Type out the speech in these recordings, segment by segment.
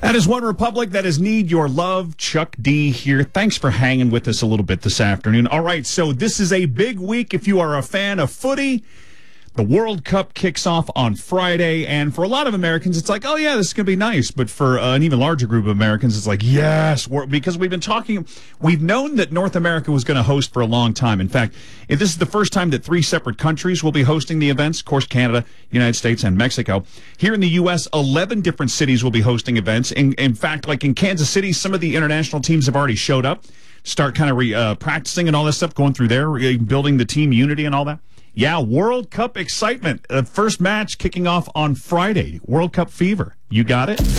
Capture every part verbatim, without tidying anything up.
That is One Republic. That is Need Your Love. Chuck D here. Thanks for hanging with us a little bit this afternoon. All right, so this is a big week if you are a fan of footy. The World Cup kicks off on Friday, and for a lot of Americans, it's like, oh, yeah, this is going to be nice. But for uh, an even larger group of Americans, it's like, yes, we're, because we've been talking, we've known that North America was going to host for a long time. In fact, if this is the first time that three separate countries will be hosting the events, of course, Canada, United States, and Mexico. Here in the U S, eleven different cities will be hosting events. In, in fact, like in Kansas City, some of the international teams have already showed up, start kind of re, uh, practicing and all this stuff, going through there, re- building the team unity and all that. Yeah, World Cup excitement. Uh, first match kicking off on Friday. World Cup fever. You got it?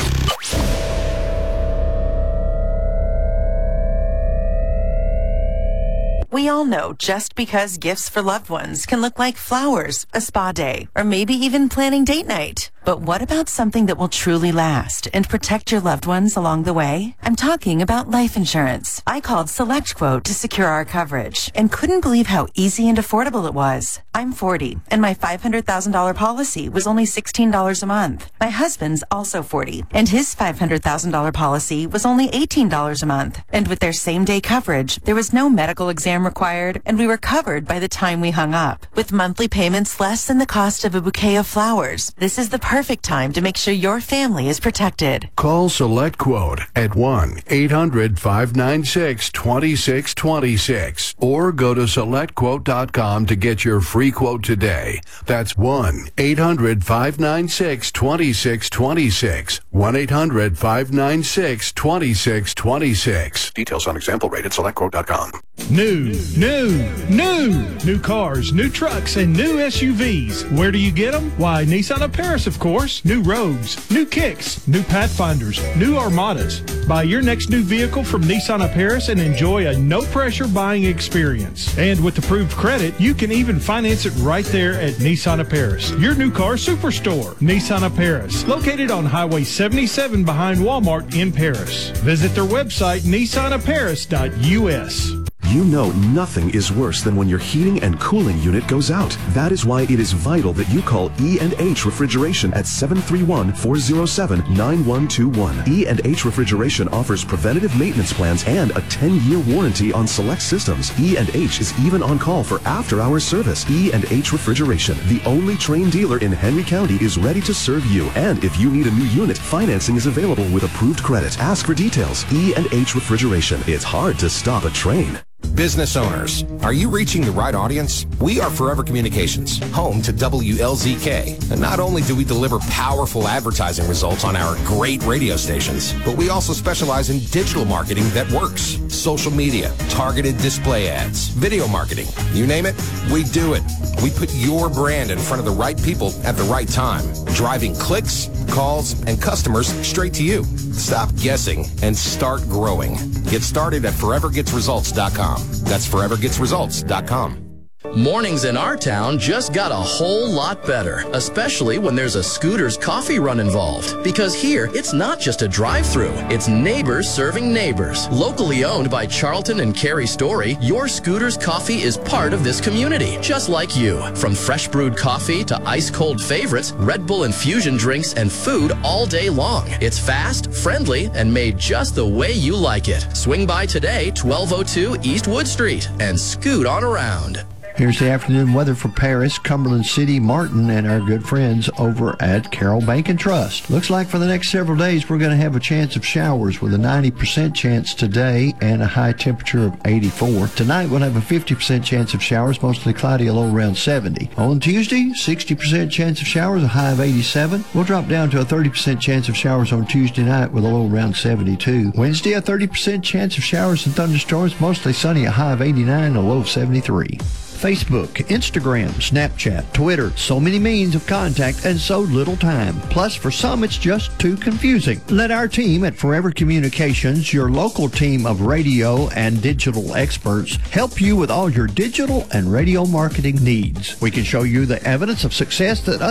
We all know just because gifts for loved ones can look like flowers, a spa day, or maybe even planning date night. But what about something that will truly last and protect your loved ones along the way? I'm talking about life insurance. I called SelectQuote to secure our coverage and couldn't believe how easy and affordable it was. I'm forty, and my five hundred thousand dollars policy was only sixteen dollars a month. My husband's also forty, and his five hundred thousand dollars policy was only eighteen dollars a month. And with their same-day coverage, there was no medical exam required, and we were covered by the time we hung up. With monthly payments less than the cost of a bouquet of flowers, this is the perfect time to make sure your family is protected. Call SelectQuote at one eight hundred five nine six two six two six or go to select quote dot com to get your free quote today. That's one eight hundred five nine six two six two six. one eight hundred five nine six two six two six. Details on example rate at select quote dot com. New, new, new, new cars, new trucks, and new S U Vs. Where do you get them? Why, Nissan of Paris, of course. New Rogues, new Kicks, new Pathfinders, new Armadas. Buy your next new vehicle from Nissan of Paris and enjoy a no-pressure buying experience. And with approved credit, you can even finance it right there at Nissan of Paris, your new car superstore. Nissan of Paris, located on Highway seventy-seven behind Walmart in Paris. Visit their website, nissan of paris dot U S. You know nothing is worse than when your heating and cooling unit goes out. That is why it is vital that you call E and H Refrigeration at seven three one, four zero seven, nine one two one. E and H Refrigeration offers preventative maintenance plans and a ten-year warranty on select systems. E and H is even on call for after-hours service. E and H Refrigeration, the only trained dealer in Henry County, is ready to serve you. And if you need a new unit, financing is available with approved credit. Ask for details. E and H Refrigeration. It's hard to stop a train. Business owners, are you reaching the right audience? We are Forever Communications, home to W L Z K. And not only do we deliver powerful advertising results on our great radio stations, but we also specialize in digital marketing that works. Social media, targeted display ads, video marketing, you name it, we do it. We put your brand in front of the right people at the right time, driving clicks, calls, and customers straight to you. Stop guessing and start growing. Get started at forever gets results dot com. That's forever gets results dot com. Mornings in our town just got a whole lot better, especially when there's a Scooters coffee run involved. Because here, it's not just a drive-through, it's neighbors serving neighbors. Locally owned by Charlton and Carrie Story, your Scooters coffee is part of this community, just like you. From fresh brewed coffee to ice-cold favorites, Red Bull infusion drinks, and food all day long. It's fast, friendly, and made just the way you like it. Swing by today, twelve oh two East Wood Street, and scoot on around. Here's the afternoon weather for Paris, Cumberland City, Martin, and our good friends over at Carroll Bank and Trust. Looks like for the next several days we're going to have a chance of showers with a ninety percent chance today and a high temperature of eighty-four. Tonight we'll have a fifty percent chance of showers, mostly cloudy, a low around seventy. On Tuesday, sixty percent chance of showers, a high of eighty-seven. We'll drop down to a thirty percent chance of showers on Tuesday night with a low around seventy-two. Wednesday, a thirty percent chance of showers and thunderstorms, mostly sunny, a high of eighty-nine, a low of seventy-three. Facebook, Instagram, Snapchat, Twitter. So many means of contact and so little time. Plus, for some, it's just too confusing. Let our team at Forever Communications, your local team of radio and digital experts, help you with all your digital and radio marketing needs. We can show you the evidence of success that